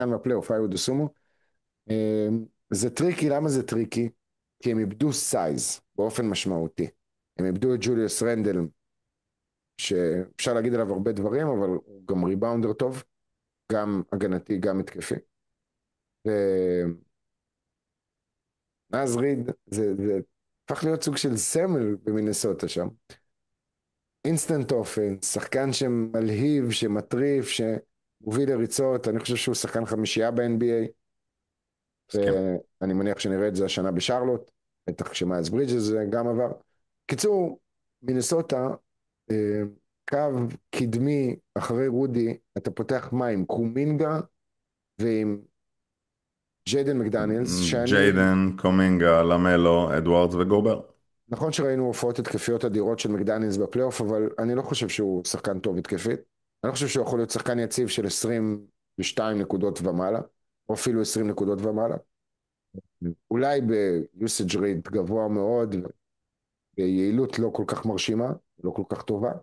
מהפלייאוף היו דוסומו. זה טריקי, למה זה טריקי? כי הם איבדו סייז באופן משמעותי. הם איבדו את ג'וליוס רנדל, שאפשר להגיד עליו הרבה דברים, אבל הוא גם ריבאונדר טוב, גם הגנתי, גם התקפי. ונאז ריד, זה הפך להיות סוג של סמל במינסוטה שם. אינסטנט אופנס, שחקן שמלהיב, שמטריף, שמוביל לריצות, אני חושב שהוא שחקן חמישייה ב-NBA, מסכים. ואני מניח שנראה את זה השנה בשרלוט, בטח כשמייס ברידג'ס גם עבר. קיצור, מינסוטה, אה, קו קדמי אחרי רודי, אתה פותח מה עם קומינגה ועם ג'יידן מקדניאלס, שאני, ג'יידן, קומינגה, למלו, אדוארדס וגובר. נכון שראינו הופעות התקפיות אדירות של מקדניאלס בפלייאוף, אבל אני לא חושב שהוא שחקן טוב התקפית. אני לא חושב שהוא יכול להיות שחקן יציב של 22 נקודות ומעלה, או אפילו 20 נקודות ומעלה. אולי ביוסאג' רייט גבוה מאוד, ביעילות לא כל כך מרשימה, לא כל כך טובה.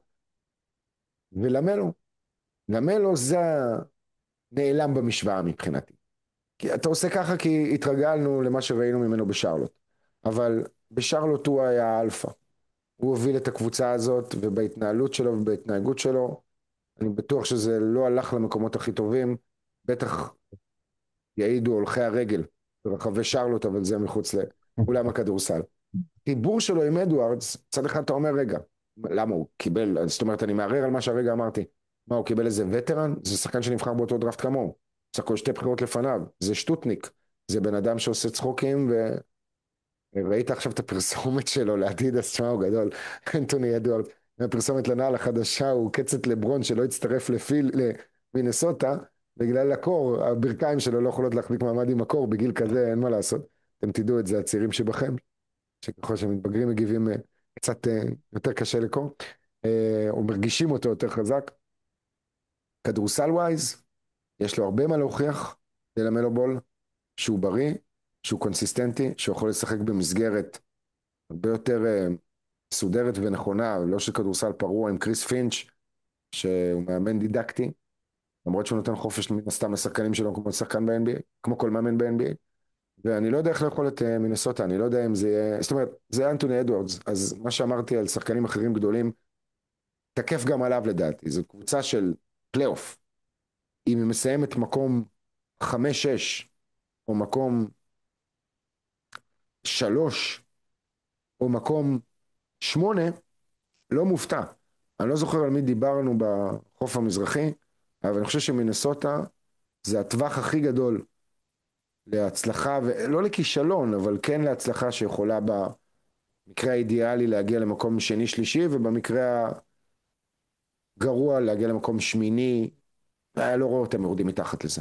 ולמלו, למלו זה נעלם במשוואה מבחינתי. כי אתה עושה ככה כי התרגלנו למה שראינו ממנו בשרלוט. אבל בשרלוט הוא היה האלפא. הוא הוביל את הקבוצה הזאת, ובהתנהלות שלו ובהתנהגות שלו, אני בטוח שזה לא הלך למקומות הכי טובים, בטח יעידו הולכי הרגל ברחבי שרלוט, אבל זה מחוץ לאולם הכדורסל. חיבור שלו עם אדוארדס, צד אחד אתה אומר, רגע, למה הוא קיבל, זאת אומרת, אני מערער על מה שהרגע אמרתי. מה, הוא קיבל איזה וטרן? זה שחקן שנבחר באותו דראפט כמוהו. סך הכל שתי בחירות לפניו. זה שטוטניק. זה בן אדם שעושה צחוקים, וראית עכשיו את הפרסומת שלו לאדידס, תשמע, הוא גדול. אנטוני אדוארד, הפרסומת לנעל החדשה, הוא קצת לברון שלא הצטרף למינסוטה, בגלל הקור, הברכיים שלו לא יכולות להחזיק מעמד עם הקור, בגיל כזה אין מה לעשות. אתם תדעו את זה, הצעירים שבכם. שככל שמתבגרים מגיבים קצת יותר קשה לקרוא, או מרגישים אותו יותר חזק. כדורסל ווייז, יש לו הרבה מה להוכיח ללמלו בול, שהוא בריא, שהוא קונסיסטנטי, שהוא יכול לשחק במסגרת הרבה יותר מסודרת ונכונה, לא של כדורסל פרוע עם קריס פינץ', שהוא מאמן דידקטי, למרות שהוא נותן חופש מן הסתם לשחקנים שלו כמו שחקן ב-NBA, כמו כל מאמן ב-NBA. ואני לא יודע איך לאכול את מינסוטה, אני לא יודע אם זה יהיה, זאת אומרת, זה אנטוני אדוארדס, אז מה שאמרתי על שחקנים אחרים גדולים, תקף גם עליו לדעתי, זו קבוצה של פלייאוף, אם היא מסיימת מקום 5-6, או מקום 3, או מקום 8, לא מופתע. אני לא זוכר על מי דיברנו בחוף המזרחי, אבל אני חושב שמינסוטה זה הטווח הכי גדול להצלחה, ולא לכישלון, אבל כן להצלחה שיכולה במקרה האידיאלי להגיע למקום שני שלישי, ובמקרה הגרוע להגיע למקום שמיני, לא רואה אותם יורדים מתחת לזה.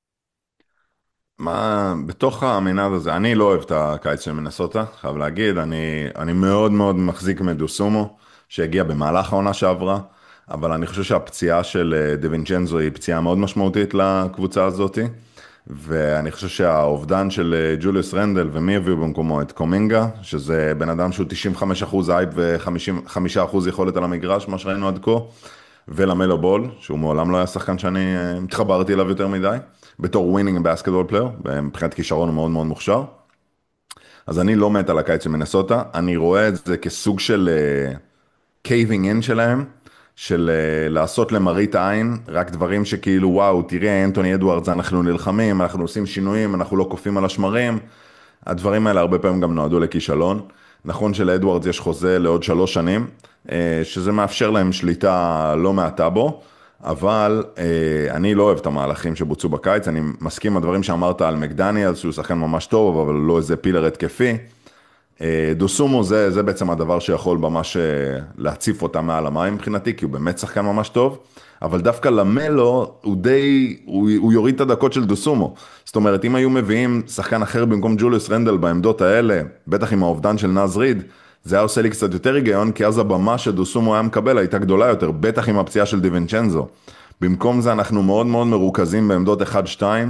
מה, בתוך המנעד הזה, אני לא אוהב את הקיץ של מנסוטה, חייב להגיד, אני מאוד מאוד מחזיק מדוסומו, שהגיע במהלך העונה שעברה, אבל אני חושב שהפציעה של דווינצ'נזו היא פציעה מאוד משמעותית לקבוצה הזאת, ואני חושב שהאובדן של ג'וליוס רנדל, ומי הביאו במקומו את קומינגה, שזה בן אדם שהוא 95% אייפ ו-5% יכולת על המגרש, מה שראינו עד כה, ולמלו בול, שהוא מעולם לא היה שחקן שאני התחברתי אליו יותר מדי, בתור ווינינג בסקטבול פלייר, מבחינת כישרון הוא מאוד מאוד מוכשר. אז אני לא מת על הקיץ של מנסוטה, אני רואה את זה כסוג של קייבינג אין שלהם, של לעשות למראית העין, רק דברים שכאילו וואו, תראה אנטוני אדוארדס, אנחנו נלחמים, אנחנו עושים שינויים, אנחנו לא קופאים על השמרים, הדברים האלה הרבה פעמים גם נועדו לכישלון. נכון שלאדוארדס יש חוזה לעוד 3 שנים, שזה מאפשר להם שליטה לא מעטה בו, אבל אני לא אוהב את המהלכים שבוצעו בקיץ, אני מסכים עם הדברים שאמרת על מקדניאלס, שהוא שחקן ממש טוב, אבל לא איזה פילר התקפי. דוסומו זה בעצם הדבר שיכול ממש להציף אותה מעל המים מבחינתי, כי הוא באמת שחקן ממש טוב, אבל דווקא למלו הוא יוריד את הדקות של דוסומו. זאת אומרת, אם היו מביאים שחקן אחר במקום ג'וליוס רנדל בעמדות האלה, בטח עם האובדן של נאז ריד, זה היה עושה לי קצת יותר היגיון, כי אז הבמה שדוסומו היה מקבל הייתה גדולה יותר, בטח עם הפציעה של דיוונצ'נזו. במקום זה אנחנו מאוד מאוד מרוכזים בעמדות 1-2.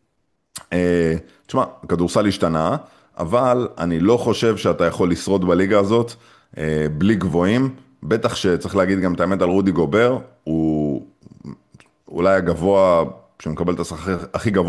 תשמע, הכדורסל השתנה, אבל אני לא חושב שאתה יכול לשרוד בליגה הזאת בלי גבוהים, בטח שצריך להגיד גם את האמת על רודי גובר, הוא אולי הגבוה כשהוא מקבל את השכר הכי גבוה